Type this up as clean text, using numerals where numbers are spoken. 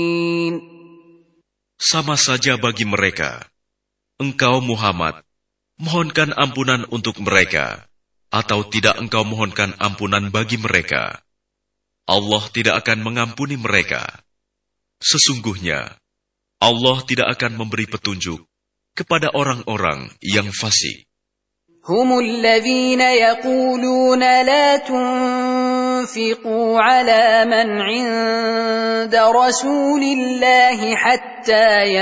Sama saja bagi mereka. Engkau Muhammad, mohonkan ampunan untuk mereka, atau tidak engkau mohonkan ampunan bagi mereka. Allah tidak akan mengampuni mereka. Sesungguhnya, Allah tidak akan memberi petunjuk kepada orang-orang yang fasik. هم الذين يقولون لا تنفقوا على من عند رسول الله حتى